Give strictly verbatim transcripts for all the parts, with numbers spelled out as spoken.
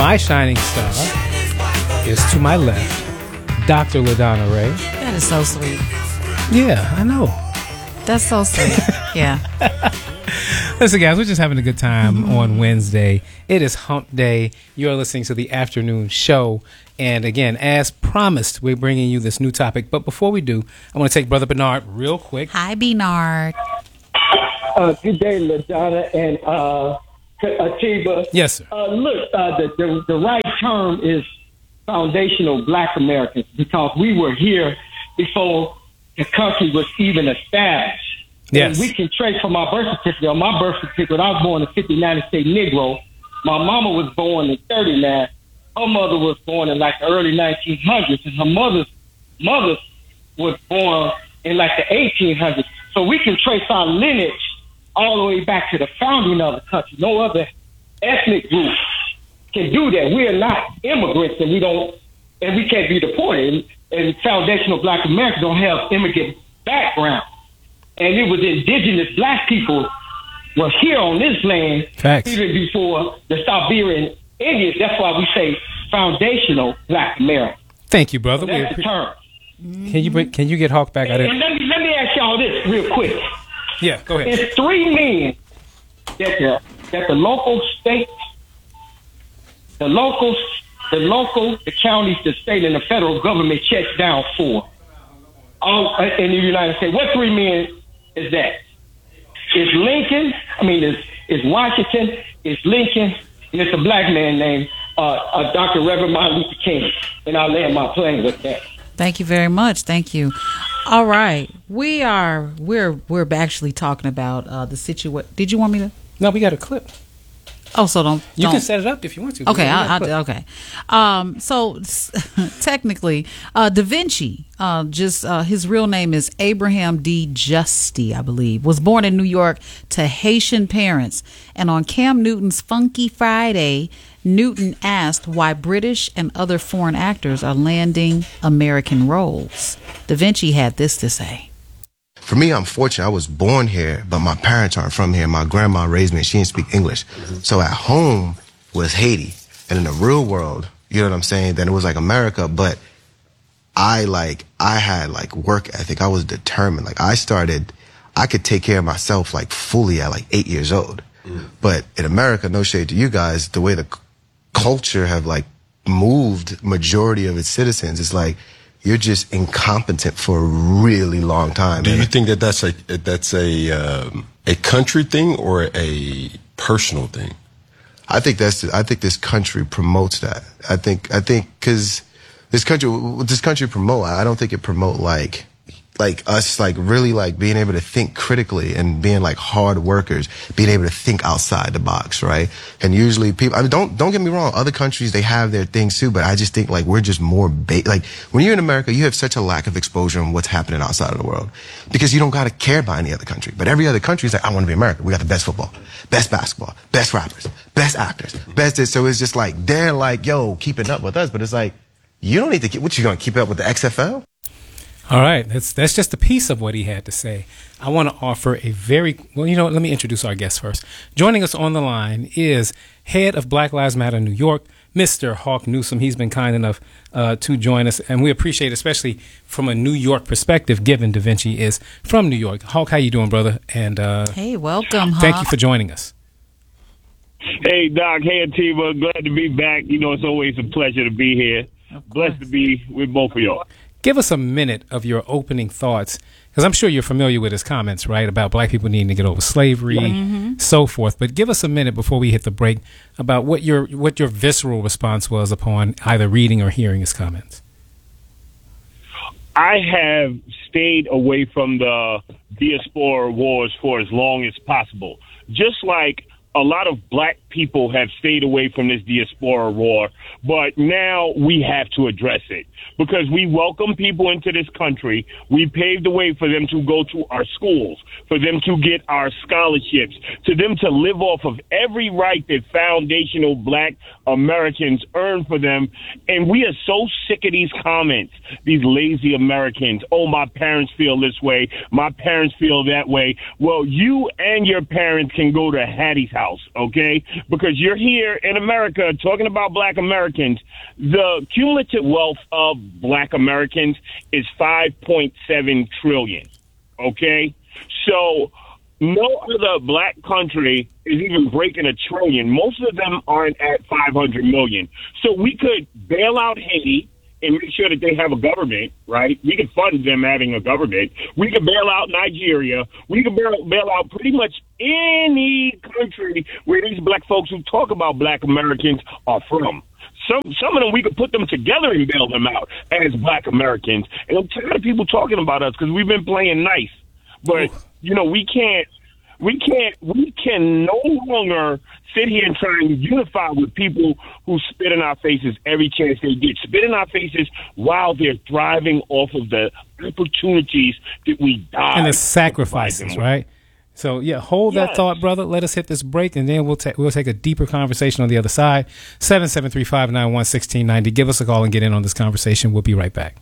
My shining star is to my left, Doctor LaDonna Ray. That is so sweet. Yeah, I know. That's so sweet. Yeah. Listen, guys, we're just having a good time mm-hmm. on Wednesday. It is hump day. You're listening to the afternoon show. And again, as promised, we're bringing you this new topic. But before we do, I want to take Brother Bernard real quick. Hi, Bernard. Uh, good day, LaDonna and uh, Atiba. Yes, sir. Uh, look, uh, the, the, the right term is foundational Black Americans because we were here before the country was even established. Yes. And we can trace from my birth certificate. On my birth certificate, I was born a fifty-nine state Negro. My mama was born in thirty-nine. Her mother was born in like the early nineteen hundreds, and her mother's mother was born in like the eighteen hundreds. So we can trace our lineage all the way back to the founding of the country. No other ethnic group can do that. We are not immigrants, and we don't, and we can't be deported. And, and foundational Black Americans don't have immigrant background. And it was indigenous Black people were here on this land Facts. even before the Siberian Indians. That's why we say foundational Black America. Thank you, brother. So that's the term. Can you bring, can you get Hawk back? And, and let me let me ask y'all this real quick. Yeah, go ahead. It's three men that the that the local state, the local, the local, the counties, the state, and the federal government checks down for. All in the United States. What three men is that? It's Lincoln. I mean, it's, it's Washington. It's Lincoln, and it's a Black man named uh, uh, Doctor Reverend Martin Luther King. And I'll land my plane with that. Thank you very much. Thank you. All right, we are we're we're actually talking about uh, the situation. Did you want me to? No, we got a clip. Oh, so don't you don't. can set it up if you want to. Okay, I, I, okay. Um, so technically, uh, Da Vinci, uh, just uh, his real name is Abraham D. Justy, I believe, was born in New York to Haitian parents, and on Cam Newton's Funky Friday, Newton asked why British and other foreign actors are landing American roles. Da Vinci had this to say. For me, I'm fortunate. I was born here, but my parents aren't from here. My grandma raised me, and she didn't speak English. So at home was Haiti. And in the real world, you know what I'm saying, then it was like America. But I, like, I had, like, work ethic. I was determined. Like, I started, I could take care of myself, like, fully at, like, eight years old. Mm. But in America, no shade to you guys, the way the c- culture have, like, moved majority of its citizens, it's like, you're just incompetent for a really long time. Do you think that that's a that's a um, a country thing or a personal thing? I think that's I think this country promotes that. I think I think because this country this country promote. I don't think it promote like like us like really like being able to think critically and being like hard workers, being able to think outside the box, right? And usually people, I mean, don't don't get me wrong, other countries they have their things too, but I just think like we're just more ba- like when you're in America, you have such a lack of exposure on what's happening outside of the world because you don't gotta care about any other country. But every other country is like, I want to be America. We got the best football, best basketball, best rappers, best actors, best this. So it's just like they're like, yo, keeping up with us, but it's like you don't need to keep. What you gonna keep up with the X F L? All right, that's that's just a piece of what he had to say. I want to offer a very, well, you know what, let me introduce our guest first. Joining us on the line is head of Black Lives Matter New York, Mister Hawk Newsome. He's been kind enough uh, to join us, and we appreciate, especially from a New York perspective, given Da Vinci is from New York. Hawk, how you doing, brother? And uh, hey, welcome, Hawk. Thank you for joining us. Hey, Doc. Hey, Atiba. Glad to be back. You know, it's always a pleasure to be here. Blessed to be with both of y'all. Give us a minute of your opening thoughts, because I'm sure you're familiar with his comments, right, about black people needing to get over slavery, mm-hmm. so forth. But give us a minute before we hit the break about what your what your visceral response was upon either reading or hearing his comments. I have stayed away from the diaspora wars for as long as possible, just like a lot of black people have stayed away from this diaspora war, but now we have to address it because we welcome people into this country. We paved the way for them to go to our schools, for them to get our scholarships, to them to live off of every right that foundational black Americans earn for them. And we are so sick of these comments, these lazy Americans. Oh, my parents feel this way. My parents feel that way. Well, you and your parents can go to Hattie's house, okay? because you're here in America talking about black Americans. The cumulative wealth of black Americans is five point seven trillion. Okay? So no other black country is even breaking a trillion. Most of them aren't at five hundred million. So we could bail out Haiti and make sure that they have a government, right? We could fund them having a government. We could bail out Nigeria. We could bail, bail out pretty much any country where these black folks who talk about black Americans are from. Some some of them, we could put them together and bail them out as black Americans. And I'm tired of people talking about us because we've been playing nice. But, you know, we can't, we can't, we can no longer sit here and try and unify with people who spit in our faces every chance they get. Spit in our faces while they're thriving off of the opportunities that we died. And the sacrifices, right? So, yeah, hold yes. that thought, brother. Let us hit this break, and then we'll, ta- we'll take a deeper conversation on the other side. seven seven three, five nine one, one six nine zero. Give us a call and get in on this conversation. We'll be right back.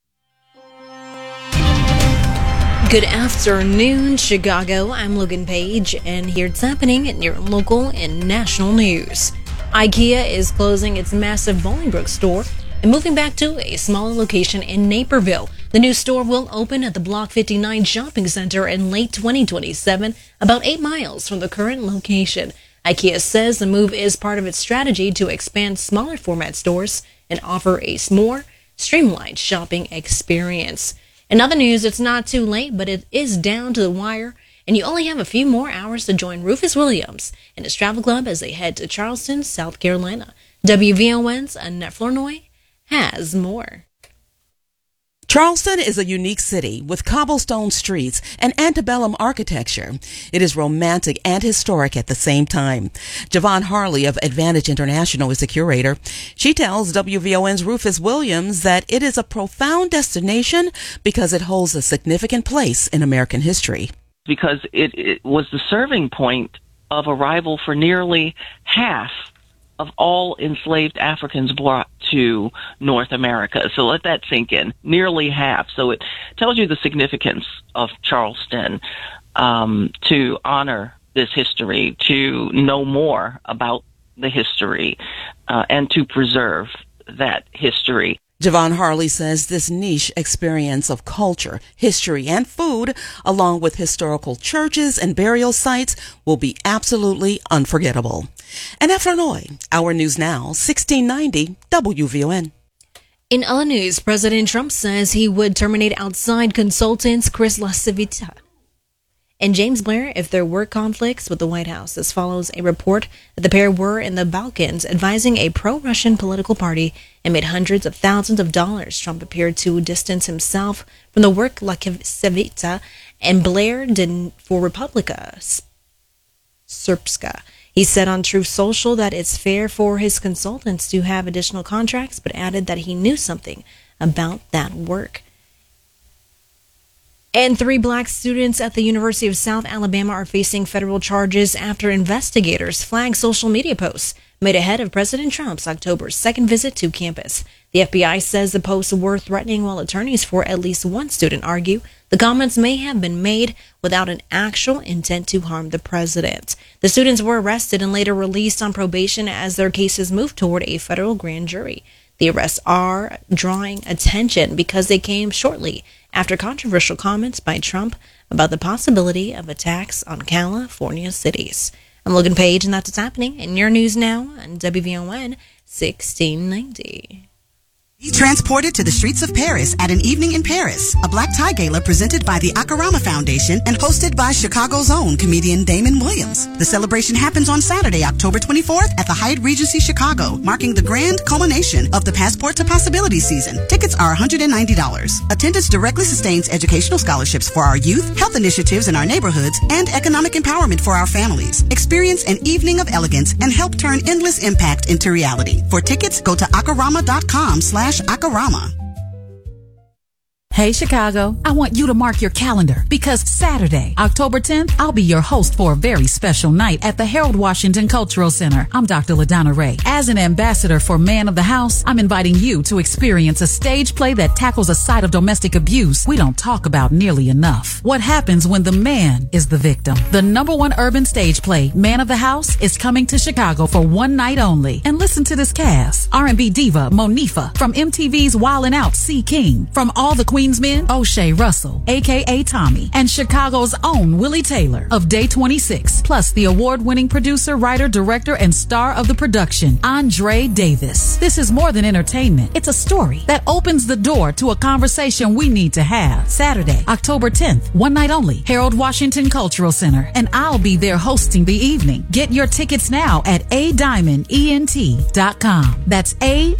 Good afternoon, Chicago. I'm Logan Page, and here's happening in your local and national news. IKEA is closing its massive Bolingbrook store and moving back to a smaller location in Naperville. The new store will open at the Block fifty-nine shopping center in late twenty twenty-seven, about eight miles from the current location. IKEA says the move is part of its strategy to expand smaller format stores and offer a more streamlined shopping experience. In other news, it's not too late, but it is down to the wire, and you only have a few more hours to join Rufus Williams and his travel club as they head to Charleston, South Carolina. W V O N's Annette Flournoy has more. Charleston is a unique city with cobblestone streets and antebellum architecture. It is romantic and historic at the same time. Javon Harley of Advantage International is the curator. She tells W V O N's Rufus Williams that it is a profound destination because it holds a significant place in American history. Because it, it was the serving point of arrival for nearly half of all enslaved Africans brought to North America. So let that sink in. Nearly half. So it tells you the significance of Charleston, um, to honor this history, to know more about the history, uh, and to preserve that history. Javon Harley says this niche experience of culture, history, and food, along with historical churches and burial sites, will be absolutely unforgettable. Annette Flournoy, Our News Now, sixteen ninety W V O N. In other news, President Trump says he would terminate outside consultants Chris LaCivita and James Blair if there were conflicts with the White House. This follows a report that the pair were in the Balkans advising a pro-Russian political party amid hundreds of thousands of dollars. Trump appeared to distance himself from the work LaCivita and Blair did for Republika Srpska. He said on Truth Social that it's fair for his consultants to have additional contracts, but added that he knew something about that work. And three black students at the University of South Alabama are facing federal charges after investigators flagged social media posts made ahead of President Trump's October second visit to campus. The F B I says the posts were threatening, while attorneys for at least one student argue the comments may have been made without an actual intent to harm the president. The students were arrested and later released on probation as their cases moved toward a federal grand jury. The arrests are drawing attention because they came shortly after controversial comments by Trump about the possibility of attacks on California cities. I'm Logan Page, and that's what's happening in your news now on W V O N sixteen ninety. Be transported to the streets of Paris at An Evening in Paris, a black tie gala presented by the Akarama Foundation and hosted by Chicago's own comedian Damon Williams. The celebration happens on Saturday, October twenty-fourth at the Hyatt Regency Chicago, marking the grand culmination of the Passport to Possibility season. Tickets are one hundred ninety dollars. Attendance directly sustains educational scholarships for our youth, health initiatives in our neighborhoods, and economic empowerment for our families. Experience an evening of elegance and help turn endless impact into reality. For tickets, go to akarama dot com slash Akarama. Hey, Chicago. I want you to mark your calendar because Saturday, October tenth, I'll be your host for a very special night at the Harold Washington Cultural Center. I'm Doctor LaDonna Ray. As an ambassador for Man of the House, I'm inviting you to experience a stage play that tackles a side of domestic abuse we don't talk about nearly enough. What happens when the man is the victim? The number one urban stage play, Man of the House, is coming to Chicago for one night only. And listen to this cast. R and B diva Monifa, from M T V's Wildin' Out, C. King, from All the Queen's Men, O'Shea Russell, aka Tommy, and Chicago's own Willie Taylor of Day twenty-six, plus the award-winning producer, writer, director, and star of the production, Andre Davis. This is more than entertainment. It's a story that opens the door to a conversation we need to have. Saturday, October tenth, one night only, Harold Washington Cultural Center, and I'll be there hosting the evening. Get your tickets now at a diamond ent dot com. That's A